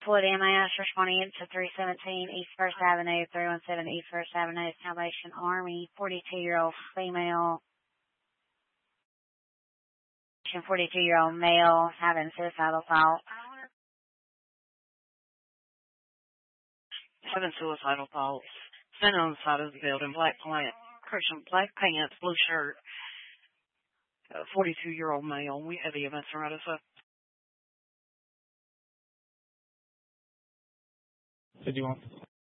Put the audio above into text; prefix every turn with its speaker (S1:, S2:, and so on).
S1: Wood MAS responding to 317 East First Avenue, 317 East First Avenue, Salvation Army, 42-year-old female, 42-year-old male having suicidal thoughts.
S2: Having suicidal thoughts. Standing on the side of the building, black pants, blue shirt. 42-year-old male. We have EMS right us up.
S3: Did you want?